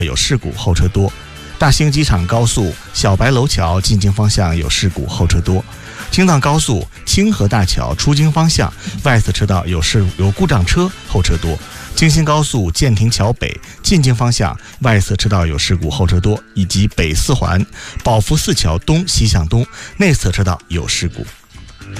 有事故，后车多。大兴机场高速小白楼桥进京方向有事故，后车多。青藏高速清河大桥出京方向外侧车道有故障车，后车多。京新高速建亭桥北进京方向外侧车道有事故，后车多，以及北四环宝福寺桥东西向东内侧车道有事故。